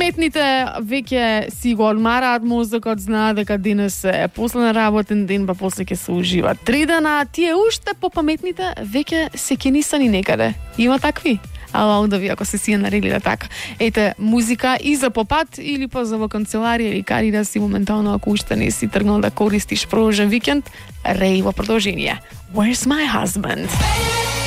Попаметните веќе си го одмараат мозокот, знаат дека денес е последен работен ден, па после ќе се ужива 3 дена. Тие уште попаметните веќе се кенисани некаде. Има такви? Ала да ви ако се си нарелиле така. Ете, музика и за попат или па за во канцеларија или кади да си моментално ако уште не си тргнал да користиш продолжен викенд, реј во продолжение. Where's my husband?